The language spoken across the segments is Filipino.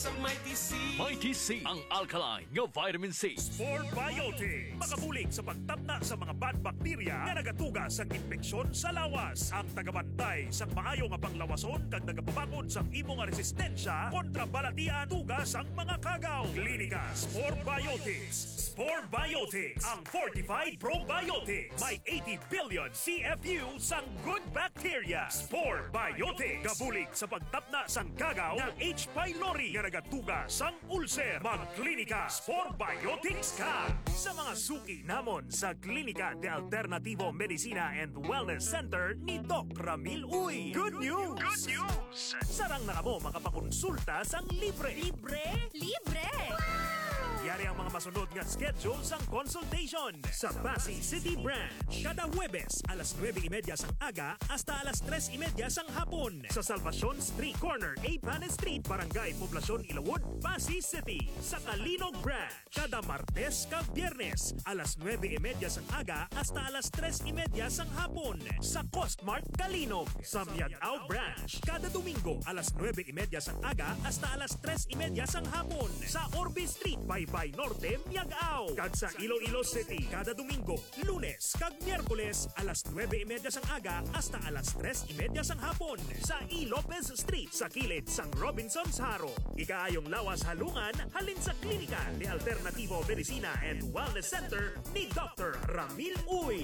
Mighty C, ang alkaline nga vitamin C. Sport Biotics, makabulig sa pagtapna sa mga bad bacteria nga nagatuga sa infeksyon sa lawas. Ang tagabantay sa maayo nga panglawason kag nagapabakod sa imong resistensya kontra balatian tuga sang mga kagaw. Klinika Sport Biotics. Sport Biotics, ang fortified probiotics. May 80 billion CFU sang good bacteria. Sport Biotics, kabulig sa pagtapna sang kagaw ng H. pylori nga nagatuga sang ulcer. Magklinika Sport Biotics ka! Sa mga suki namon sa Klinika de Alternativo Medicina and Wellness Center ni Doc Ramil Uy. Good news! Good news! Sarang na mo makapakonsulta sang libre. Libre? Libre! Yari ang mga masunod nga schedule sang consultation sa Pasig City Branch. Kada Huwebes, alas 9:30 sang aga hasta alas 3:30 sang hapon. Sa Salvacion Street Corner, A. Panes Street, Barangay Poblacion, Ilawod, Pasig City. Sa Kalinog Branch, kada Martes kag Biyernes, alas 9:30 sang aga hasta alas 3:30 sang hapon. Sa Costmart, Kalinog. Sa Miagao Branch, kada Domingo, alas 9:30 sang aga hasta alas 3:30 sang hapon. Sa Orbe Street, Baybay Norte, Miagao. Kag sa Iloilo City, kada Domingo, Lunes kag Miyerkules, alas 9:30 sang aga hasta alas 3:30 sang hapon. Sa E. Lopez Street, sa kilid sang Robinson's Haro. Ikaayong lawas halungan, halin sa Klinika de Alternativo Medicina and Wellness Center ni Dr. Ramil Uy.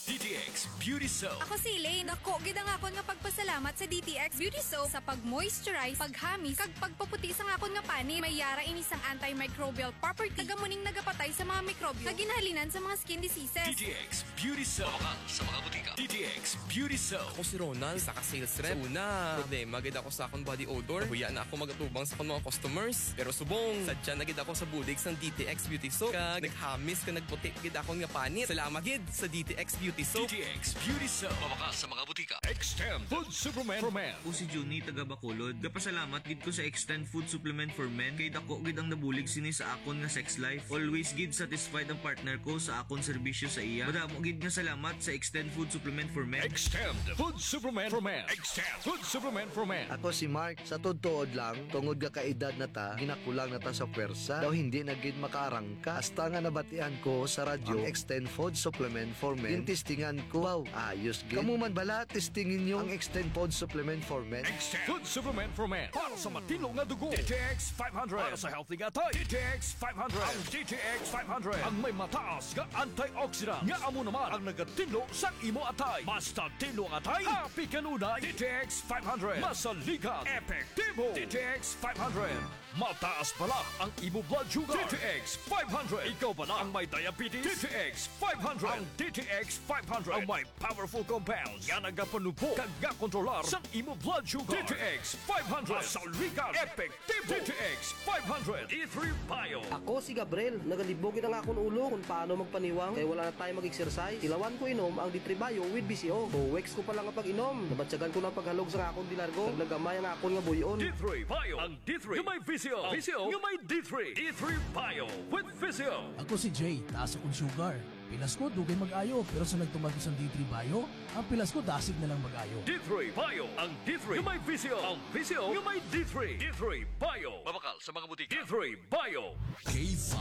DTX Beauty Soap. Ako si Elaine. Dako, gid ang akon nga pagpasalamat sa DTX Beauty Soap sa pag-moisturize, paghamis, kag pagpaputi sa akon nga pani. May yara ini sang antimicrobial property. Nagamuning nagapatay sa mga mikrobyo. Naginhalinan sa mga skin diseases. DTX Beauty Soap. Mabakal sa mga butika. DTX Beauty Soap. Ako si Ronald, saka sales rep. Una, problema gid ako sa akong body odor. Huya na ako magatubang sa akong mga customers. Pero subong, sadya na gid ako sa bulig sang DTX Beauty Soap. Kag naghamis ka nagputi gid akong nga pani. Salamat gid sa DTX Beauty Soap. DTX Beauty Soap. Mabakal sa mga butika. Extend Food Supplement for Men. Ako si Juni taga Bacolod. Gapasalamat gid ko sa Extend Food Supplement for Men kay dako gid ang nabulig sini sa akon nga sex life. Always gid satisfied ang partner ko sa akon serbisyo sa iya. Madamo gid nga salamat sa Extend Food Supplement for Men. Extend Food Supplement for Men. Extend Food Supplement for Men. Ako si Mark, sa tuod lang, tungod ka kaedad na ta, ginakulang na ta sa pwersa, daw hindi na gid makaarangka. Hasta nga nabatian ko sa radyo, ang Extend Food Supplement for Men, testingan ko, wow, ayos gid. Kamu man bala, testingin nyo ang Extend Food Supplement for Men. Extend Food Supplement for Men. Para sa matino nga dugo. DTX 500. Para sa healthy nga tayo. DTX 500. Ang DTX 500. Ang may mataas nga antioxidant. Nga amo naman ang nagatinlo sa imo atay. Basta tinlo ang atay, happy kanunay. DTX 500. Masaligan. Epektibo. DTX 500. Mataas pala ang imo blood sugar. DTX 500. Ikaw pala ang may diabetes. DTX 500. Ang DTX 500 ang may powerful compounds nga nagapanubo kag nga kontrolar sa imo blood sugar. DTX 500. Masaligan. Epektibo. DTX 500. E3 Bio. Ako si Gabriel, nagalibogin ang akong ulo kung paano magpaniwang kaya wala na tayo mag-exercise. Ilawan ko inom ang D3 Bio with BCO. Weeks ko pa lang ang pag-inom. Nabatsagan ko ng paghalog sa akong dilargo. Naglagamay ang akong nga buyon. D3 Bio. Ang D3 yung may Visio. Visio yung may D3. D3 Bio with Visio. Ako si Jay, taas akong sugar. Pilas ko, dugay mag-ayo. Pero sa nagtumag ko sa D3 Bio, ang pilas ko dasig na lang mag-ayo. D3 Bio. Ang D3 yung may Visio. Ang Visio yung may D3. D3 Bio. Mabakal sa mga butika. D3 Bio. K5.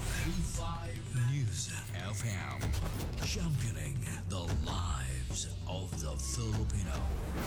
K5 News FM. Championing the lives of the Filipino.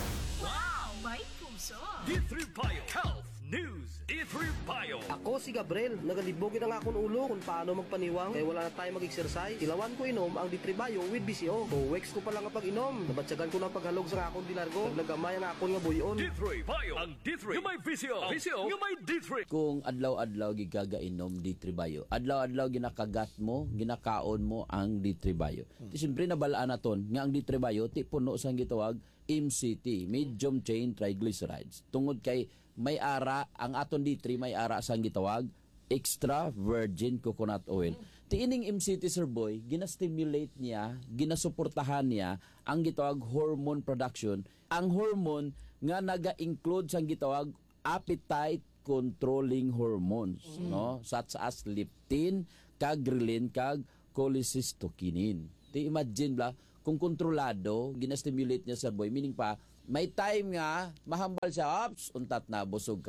Wow! May puso! D3 Bio. Health News. D3 Bio. Ako si Gabriel, nagalibogin ang akong ulo kung paano magpaniwang kaya wala na tayo mag-exercise. Ilawan ko inom ang D3 Bio with BCO. Weeks ko pa lang ang pag-inom. Nabatsagan ko ng paghalog sa akong dilargo. Naglagamay ang akong nga buyon. D3 Bio. Ang D3 yung may Visio. Visio yung may D3. Kung adlaw-adlaw gigagainom D3 Bio, adlaw-adlaw ginakagat mo, ginakaon mo ang D3 Bio. Siyempre nabalaan naton nga ang D3 Bio ti puno sang gitawag MCT, medium chain triglycerides. Tungod kay may ara ang aton D3 may ara sang gitawag extra virgin coconut oil. Tiining MCT Sir Boy, ginastimulate niya, ginasuportahan niya ang gitawag hormone production. Ang hormone nga naga-include sang gitawag appetite controlling hormones, no? Such as leptin, kag ghrelin, kag cholecystokinin. Ti imagine bla kung kontrolado, ginastimulate niya Sir Boy, meaning pa may time nga mahambal siya, ups, untat na busog ka.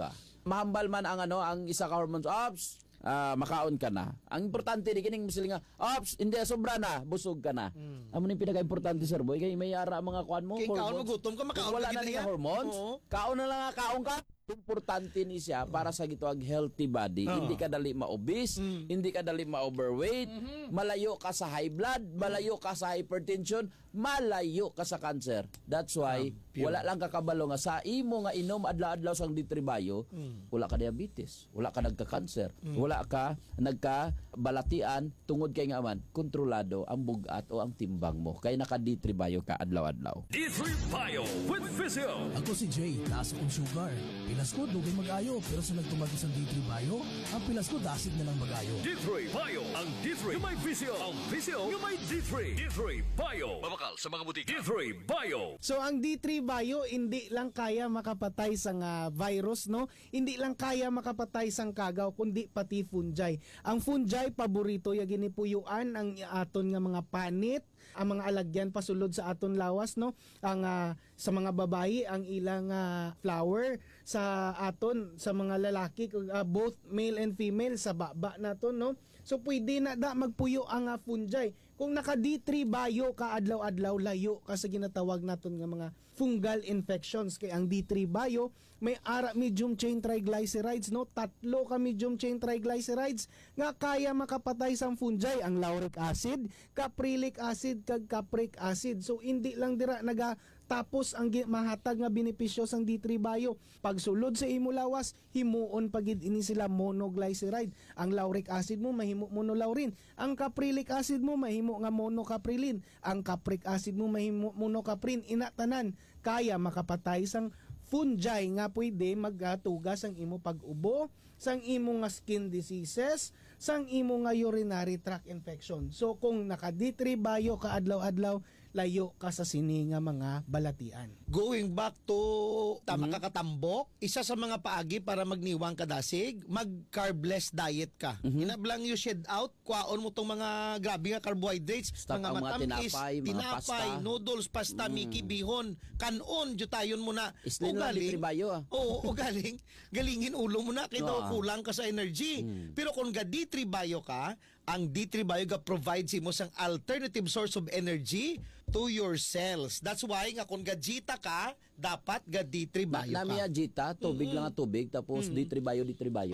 mahambal man ang ang isa ka hormones, ops, makaon ka na. Ang importante di kining musiling nga, ops, hindi sobra na, busog ka na. Amo ni pinaka-importante sir boy, kay may ara mga kuan mo. Kay kaon mo gutom ka, makaon wala ka na gid nga hormones. Kaon na lang nga kaon ka. Importante ni siya para sa gitawag healthy body. Hindi ka dali ma-obese, hindi ka dali ma-overweight, malayo ka sa high blood, malayo ka sa hypertension, malayo ka sa cancer. That's why wala lang kakabalo nga sa imo nga inom adlaw-adlaw sang ditribayo, wala ka diabetes, wala ka nagka-cancer, wala ka nagka-balatian tungod kay nga man kontrolado ang bugat o ang timbang mo kay naka-ditribayo ka adlaw-adlaw. D3 Bio with Physio. Ako si Jay, taas akong sugar. Pilas ko, dugay mag-ayo. Pero sa nagtumagos ang D3 Bio, ang pilas ko dasig na lang mag-ayo. D3 Bio. Ang D3 yung may Physio. Ang Physio yung may D3. D3 Bio. Babakal sa mga butika. D3 Bio. So ang D3 Bio hindi lang kaya makapatay sa virus, no? Hindi lang kaya makapatay sang kagaw kundi pati fungi. Ang fungi paborito ya ginipuyuan ang aton nga mga panit, ang mga alagyan pasulod sa aton lawas, no? Ang sa mga babayi ang ilang flower, sa aton sa mga lalaki both male and female sa baba naton, no? So pwede na magpuyo ang fungi. Kung naka D3 Bio ka adlaw-adlaw, layo ka sa ginatawag naton nga mga fungal infections. Kay ang D3 Bio may ara medium chain triglycerides, no? 3 ka medium chain triglycerides nga kaya makapatay sang fungi, ang lauric acid, caprylic acid kag capric acid. So hindi lang dira tapos ang mahatag nga benepisyo sang D3 Bio. Pagsulod sa imo lawas, himuon pagid ini sila monoglyceride. Ang lauric acid mo mahimo monolaurin. Ang caprylic acid mo mahimo nga monocaprilin. Ang capric acid mo mahimo monocaprin. Inatanan kaya makapatay sang fungi nga pwede magtugas ang imo pag-ubo, sang imo nga skin diseases, sang imo nga urinary tract infection. So kung naka D3 Bio ka adlaw-adlaw, layo ka sa sini nga mga balatian. Going back to kakatambok, isa sa mga paagi para magniwang kadasig, mag-carbless diet ka. Inablang you shed out, kuwaon mo tong mga grabe nga carbohydrates, Stop mga ang matamis, mga pasta. noodles, pasta, miki, bihon, kanon, jutayon mo na. Islin lang D3 Bio Oo, galingin ulo mo na, kaya kulang ka sa energy. Pero kung ga D3 Bio ka, ang D3 Bio provides mo sang alternative source of energy to your cells. That's why nga kung gajita ka, dapat ga D3 Bio ka. Namiya jita, tubig lang ang tubig, tapos D3 Bio.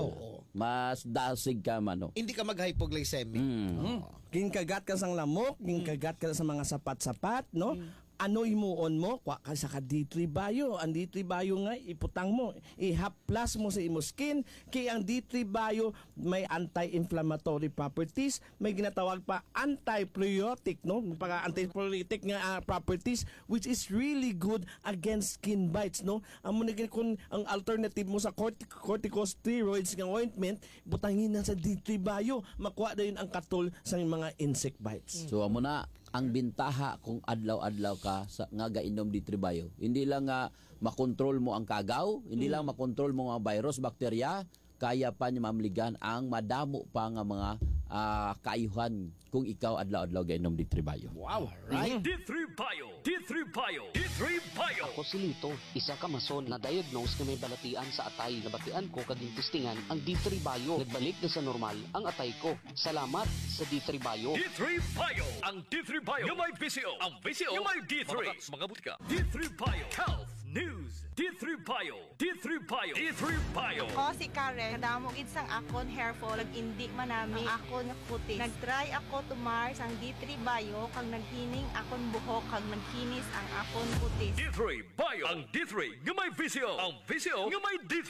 Mas dasig ka man. Hindi ka mag-hypoglycemic. Ginkagat ka sang lamok, ginkagat ka sa mga sapat-sapat, no? Ano imuon mo? Kwa ka sa D3 Bio. Ang D3 Bio nga, iputang mo. I-haplas mo sa imo skin. Kaya ang D3 Bio may anti-inflammatory properties. May ginatawag pa antibiotic, no? Antibiotic nga properties which is really good against skin bites, no? Kung ang alternative mo sa corticosteroids nga ointment, butangin na sa D3 Bio. Makuha na yun ang katol sa mga insect bites. So amo na ang bintaha kung adlaw-adlaw ka sa nga gainom D3 Bio. Hindi lang nga makontrol mo ang kagaw, hindi lang makontrol mo ang virus, bakterya, kaya pa niya mamligan ang madamo pa nga mga kaayuhan kung ikaw adlaw-adlaw gainom D3 Bio. Wow, right? D3 Bio. D3 Bio. D3 Bio. Ako si Lito, isa ka mason na diagnose na may balatian sa atay. Nabatian ko kaging testingan ang D3 Bio. Nagbalik na sa normal ang atay ko. Salamat sa D3 Bio. D3 Bio. Ang D3 Bio yung may Physio. Ang Physio yung may D3. Mga butika. D3 Bio. Health News. D3 Bio. D3 Bio. D3 Bio. Ako si Karen. Nadamog sang akon hair fall. Nag-indik manami ang akon nga kutis. Nag-try ako tumar sang D3 Bio kang naghining akon buhok kang naghinis ang akon kutis. D3 Bio. Ang D3 yung may Physio. Ang Physio yung may D3.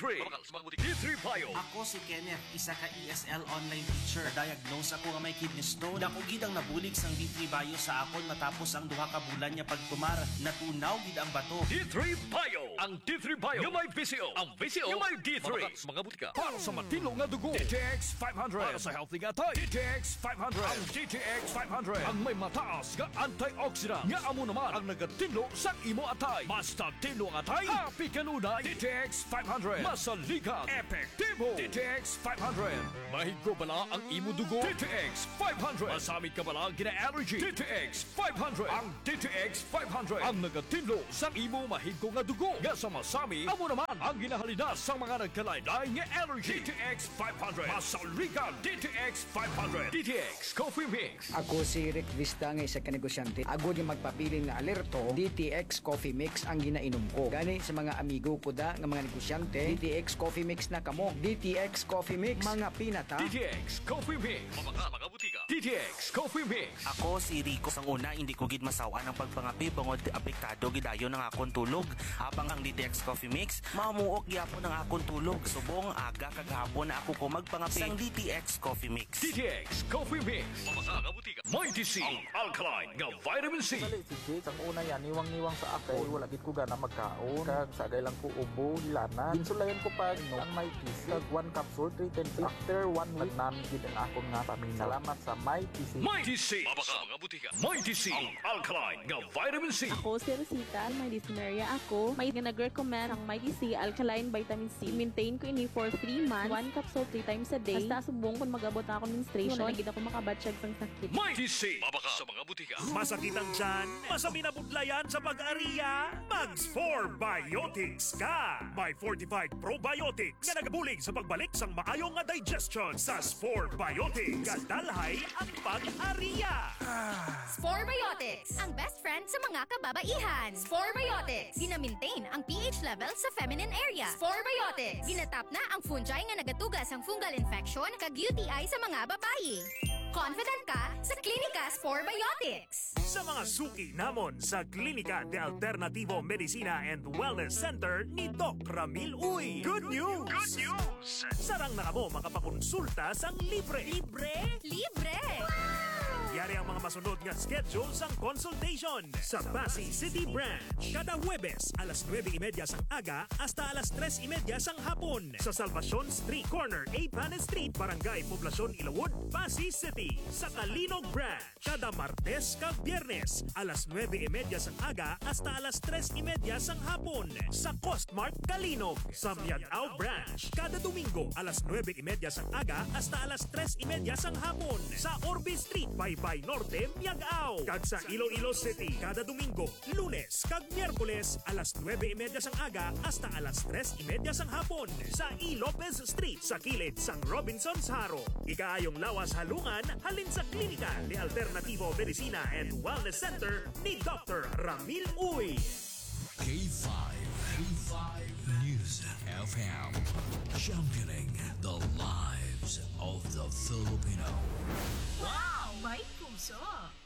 D3 Bio. Ako si Kenneth, isa ka ESL online teacher. Diagnose ako nga may kidney stone. Dako gid ang nabulig sang D3 Bio sa akon matapos ang 2 ka bulan niya pagtumar. Natunaw gid ang bato. D3 Bio. Ang D3 Bio yung may Physio. Ang Physio yung may D3. Mga butika. Para sa matino nga dugo. DTX 500. Para sa healthy nga tayo. DTX 500. Ang DTX 500. Ang may mataas nga antioxidant. Nga amo naman ang nagatinlo sa imo atay. Basta tinlo ang atay. Happy kanunay. DTX 500. Masaligan. Epektibo. DTX 500. Mahigko bala ang imo dugo. DTX 500. Masamit ka bala gina-allergy. DTX 500. Ang DTX 500. Ang nagatinlo sa imo mahigko nga dugo. Nga sa masami, amo naman ang ginahalina sa mga nagkalaylay nga energy. DTX 500. Masauligan DTX 500. DTX Coffee Mix. Ako si Rick Vista nga isa ka negosyante. Agod yung magpapili nga alerto, DTX Coffee Mix ang ginainom ko. Gani sa mga amigo ko da nga mga negosyante, DTX Coffee Mix na kamo. DTX Coffee Mix, mga pinata. DTX Coffee Mix. Mga butika. DTX Coffee Mix. Ako si Rico. Sang una, hindi ko gid masawa ng pagpangapi bangod apektado gidayon ng akong tulog. Habang ang DTX Coffee Mix, mamuok gyapon ng akong tulog. Subong aga kagahapon na ako ko magpangapi sang DTX Coffee Mix. DTX Coffee Mix. Mga butika. Mighty C. Ang alkaline nga vitamin C. Si Jake, ang una yan, niwang-niwang sa ako. Wala gid ko gana magkaon. Kag sagay lang ko ubo, hilana. Insulayan ko pa ang Mighty C. Kag 1 capsule, 3 times. After 1 week, namin ang akong nga paminaw. Salamat sa Mighty C. Mighty C. Mga butika. Mighty C. Ang alkaline nga vitamin C. Ako si Rosita, may dyspnea ako. May nag-recommend ang Mighty C Alkaline Vitamin C. Maintain ko ini for 3 months. 1 capsule 3 times a day. Basta subong kung mag-abot ako menstruation. Wala gid ako makabatsyag sang sakit. Mighty C. Babaka sa mga butika. Masakit ang tiyan, masami na budlayan sa pag-ariya, Mags 4 Biotics ka! May fortified probiotics nga nagabulig sa pagbalik sang maayong nga digestion sa Spore Biotics. Kadalhay ang pag-ariya. Spore Biotics, ang best friend sa mga kababaihan. Spore Biotics, gina-maintain ang pH level sa feminine area. Spore Biotics, ginatap na ang fungi nga nagatugas ang fungal infection kag UTI sa mga babayi. Confident ka sa Klinika Spore Biotics. Sa mga suki namon sa Klinika de Alternativo Medicina and Wellness Center ni Doc Ramil Uy. Good news! Good news! Sarang na kamo makapakonsulta sang libre. Libre? Libre! Yari ang mga masunod nga schedule sang consultation sa Pasay City Branch. Kada Huwebes, alas 9:30 sang aga hasta alas 3:30 sang hapon. Sa Salvacion Street Corner, Panes Street, Barangay Poblacion, Ilawod, Pasay City. Sa Kalinog Branch, kada Martes kag Biyernes, alas 9:30 sang aga hasta alas 3:30 sang hapon. Sa Costmart Kalinog. Sa Miagao Branch, kada Domingo, alas 9:30 sang aga hasta alas 3:30 sang hapon. Sa Orbe Street, Baybay Norte, Miagao. Kag sa Iloilo City, kada Domingo, Lunes kag Miyerkules, alas 9:30 sang aga hasta alas 3:30 sang hapon. Sa E. Lopez Street, sa kilid sang Robinson's Haro. Ikaayong lawas halungan, halin sa Klinika de Alternativo Medicina and Wellness Center ni Dr. Ramil Uy. K5 News FM, championing the lives of the Filipino. Wow! May puso!